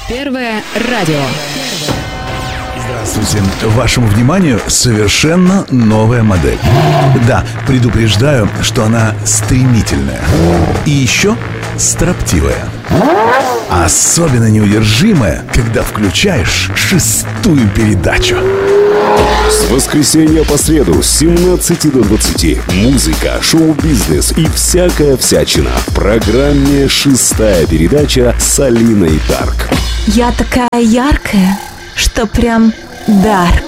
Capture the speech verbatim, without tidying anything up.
Первое радио. Здравствуйте. Вашему вниманию совершенно новая модель. Да, предупреждаю, что она стремительная. И еще строптивая. Особенно неудержимая, когда включаешь шестую передачу. С воскресенья по среду с семнадцати до двадцати. Музыка, шоу-бизнес и всякая всячина. В программе «Шестая передача» с Алиной Дарк. Я такая яркая, что прям дарк.